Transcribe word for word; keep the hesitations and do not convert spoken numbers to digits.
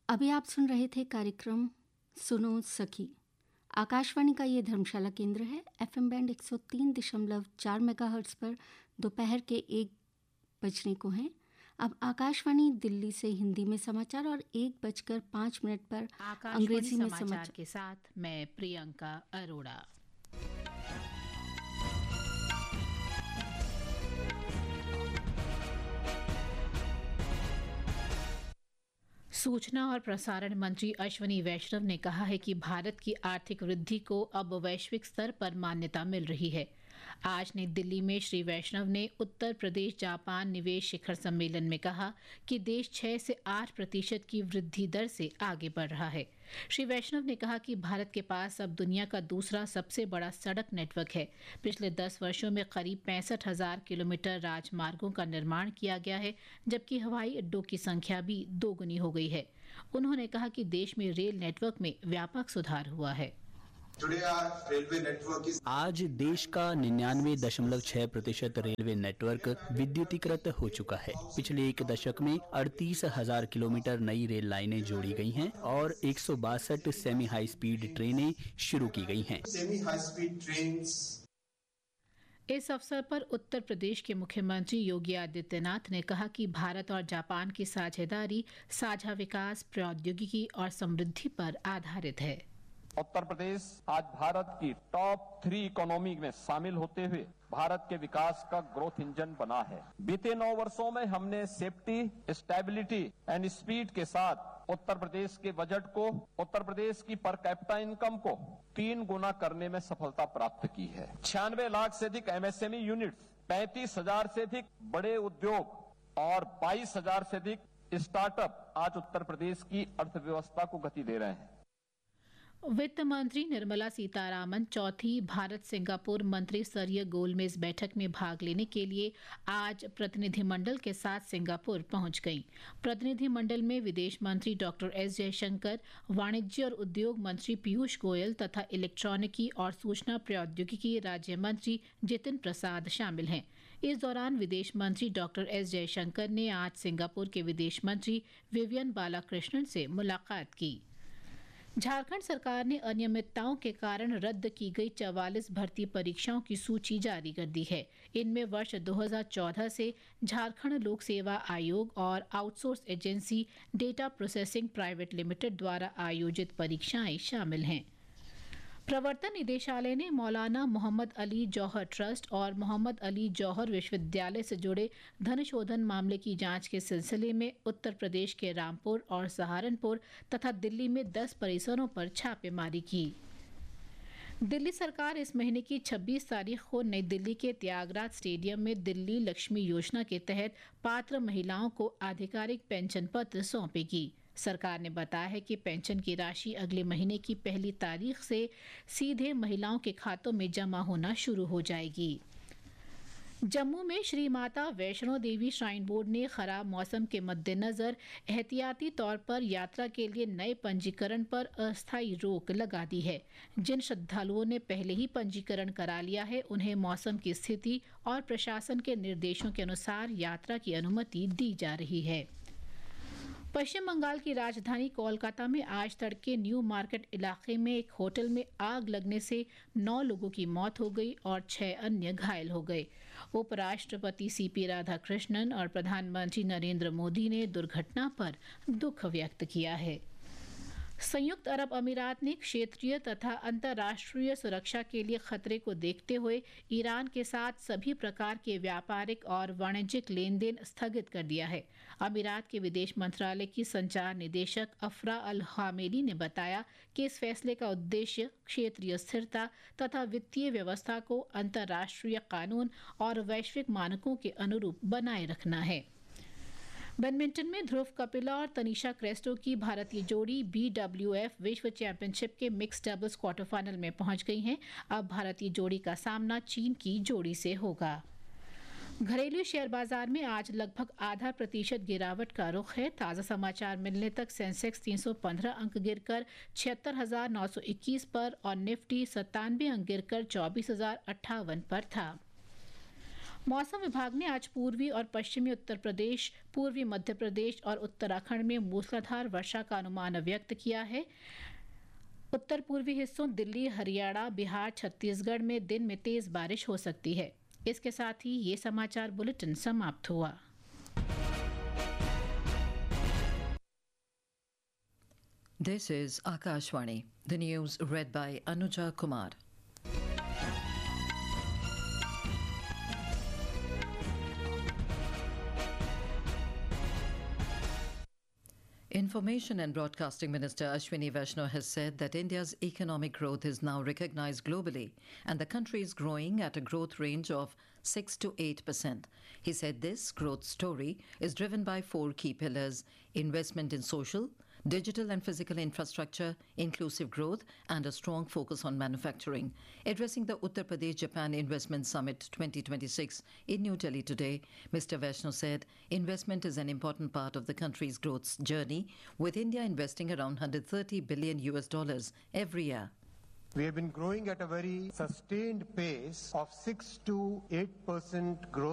अभी आप सुन रहे थे कार्यक्रम सुनो सखी। आकाशवाणी का ये धर्मशाला केंद्र है। एफएम बैंड एक सौ तीन दशमलव चार मेगाहर्ट्ज़ पर दोपहर के एक बजने को हैं। अब आकाशवाणी दिल्ली से हिंदी में समाचार और एक बजकर पाँच मिनट पर अंग्रेजी में समाचार के साथ मैं प्रियंका अरोड़ा। सूचना और प्रसारण मंत्री अश्विनी वैष्णव ने कहा है कि भारत की आर्थिक वृद्धि को अब वैश्विक स्तर पर मान्यता मिल रही है। आज नई दिल्ली में श्री वैष्णव ने उत्तर प्रदेश जापान निवेश शिखर सम्मेलन में कहा कि देश छह से आठ प्रतिशत की वृद्धि दर से आगे बढ़ रहा है। श्री वैष्णव ने कहा कि भारत के पास अब दुनिया का दूसरा सबसे बड़ा सड़क नेटवर्क है। पिछले दस वर्षों में करीब पैंसठ हजार किलोमीटर राजमार्गों का निर्माण किया गया है, जबकि हवाई अड्डों की संख्या भी दोगुनी हो गई है। उन्होंने कहा कि देश में रेल नेटवर्क में व्यापक सुधार हुआ है। आज देश का निन्यानवे दशमलव छह प्रतिशत रेलवे नेटवर्क विद्युतीकृत हो चुका है। पिछले एक दशक में अड़तीस हजार किलोमीटर नई रेल लाइनें जोड़ी गई हैं और एक सौ बासठ सेमी हाई स्पीड ट्रेनें शुरू की गई हैं। इस अवसर पर उत्तर प्रदेश के मुख्यमंत्री योगी आदित्यनाथ ने कहा कि भारत और जापान की साझेदारी साझा विकास, प्रौद्योगिकी और समृद्धि पर आधारित है। उत्तर प्रदेश आज भारत की टॉप थ्री इकोनॉमी में शामिल होते हुए भारत के विकास का ग्रोथ इंजन बना है। बीते नौ वर्षों में हमने सेफ्टी, स्टेबिलिटी एंड स्पीड के साथ उत्तर प्रदेश के बजट को, उत्तर प्रदेश की पर कैपिटा इनकम को तीन गुना करने में सफलता प्राप्त की है। छियानवे लाख से अधिक एमएसएमई यूनिट्स, पैंतीस हजार से अधिक बड़े उद्योग और बाईस हजार से अधिक स्टार्टअप आज उत्तर प्रदेश की अर्थव्यवस्था को गति दे रहे हैं। वित्त मंत्री निर्मला सीतारामन चौथी भारत सिंगापुर मंत्री स्तरीय गोलमेज बैठक में भाग लेने के लिए आज प्रतिनिधिमंडल के साथ सिंगापुर पहुंच गईं। प्रतिनिधिमंडल में विदेश मंत्री डॉक्टर एस जयशंकर, वाणिज्य और उद्योग मंत्री पीयूष गोयल तथा इलेक्ट्रॉनिकी और सूचना प्रौद्योगिकी राज्य मंत्री जितिन प्रसाद शामिल हैं। इस दौरान विदेश मंत्री डॉक्टर एस जयशंकर ने आज सिंगापुर के विदेश मंत्री विवियन बालाकृष्णन से मुलाकात की। झारखंड सरकार ने अनियमितताओं के कारण रद्द की गई चवालीस भर्ती परीक्षाओं की सूची जारी कर दी है। इनमें वर्ष दो हज़ार चौदह से झारखंड लोक सेवा आयोग और outsource agency data processing private limited द्वारा आयोजित परीक्षाएं शामिल हैं। प्रवर्तन निदेशालय ने मौलाना मोहम्मद अली जौहर ट्रस्ट और मोहम्मद अली जौहर विश्वविद्यालय से जुड़े धन शोधन मामले की जांच के सिलसिले में उत्तर प्रदेश के रामपुर और सहारनपुर तथा दिल्ली में दस परिसरों पर छापेमारी की। दिल्ली सरकार इस महीने की छब्बीस तारीख को नई दिल्ली के त्यागराज स्टेडियम में दिल्ली लक्ष्मी योजना के तहत पात्र महिलाओं को आधिकारिक पेंशन पत्र सौंपेगी। सरकार ने बताया है कि पेंशन की राशि अगले महीने की पहली तारीख से सीधे महिलाओं के खातों में जमा होना शुरू हो जाएगी। जम्मू में श्री माता वैष्णो देवी श्राइन बोर्ड ने खराब मौसम के मद्देनजर एहतियाती तौर पर यात्रा के लिए नए पंजीकरण पर अस्थायी रोक लगा दी है। जिन श्रद्धालुओं ने पहले ही पंजीकरण करा लिया है, उन्हें मौसम की स्थिति और प्रशासन के निर्देशों के अनुसार यात्रा की अनुमति दी जा रही है। पश्चिम बंगाल की राजधानी कोलकाता में आज तड़के न्यू मार्केट इलाके में एक होटल में आग लगने से नौ लोगों की मौत हो गई और छह अन्य घायल हो गए। उपराष्ट्रपति सीपी राधाकृष्णन और प्रधानमंत्री नरेंद्र मोदी ने दुर्घटना पर दुख व्यक्त किया है। संयुक्त अरब अमीरात ने क्षेत्रीय तथा अंतर्राष्ट्रीय सुरक्षा के लिए खतरे को देखते हुए ईरान के साथ सभी प्रकार के व्यापारिक और वाणिज्यिक लेन देन स्थगित कर दिया है। अमीरात के विदेश मंत्रालय की संचार निदेशक अफरा अल हामेली ने बताया कि इस फैसले का उद्देश्य क्षेत्रीय स्थिरता तथा वित्तीय व्यवस्था को अंतर्राष्ट्रीय कानून और वैश्विक मानकों के अनुरूप बनाए रखना है। बैडमिंटन में ध्रुव कपिला और तनिषा क्रेस्टो की भारतीय जोड़ी बी डब्ल्यू एफ विश्व चैंपियनशिप के मिक्स डबल्स क्वार्टर फाइनल में पहुंच गई हैं। अब भारतीय जोड़ी का सामना चीन की जोड़ी से होगा। घरेलू शेयर बाजार में आज लगभग आधा प्रतिशत गिरावट का रुख है। ताज़ा समाचार मिलने तक सेंसेक्स तीन सौ पंद्रह अंक गिरकर छिहत्तर हजार नौ सौ इक्कीस पर और निफ्टी सत्तानवे अंक गिरकर चौबीस हजार अट्ठावन पर था। मौसम विभाग ने आज पूर्वी और पश्चिमी उत्तर प्रदेश, पूर्वी मध्य प्रदेश और उत्तराखंड में मूसलाधार वर्षा का अनुमान व्यक्त किया है। उत्तर पूर्वी हिस्सों दिल्ली, हरियाणा, बिहार, छत्तीसगढ़ में दिन में तेज बारिश हो सकती है। इसके साथ ही ये समाचार बुलेटिन समाप्त हुआ। This is Akashvani. The news read by Anuja Kumar. Information and Broadcasting Minister Ashwini Vaishnaw has said that India's economic growth is now recognized globally and the country is growing at a growth range of six to eight percent. He said this growth story is driven by four key pillars: investment in social, digital and physical infrastructure, inclusive growth, and a strong focus on manufacturing. Addressing the Uttar Pradesh-Japan Investment Summit twenty twenty-six in New Delhi today, Mister Vaishnaw said investment is an important part of the country's growth journey, with India investing around one hundred thirty billion U S dollars every year. We have been growing at a very sustained pace of six to eight percent growth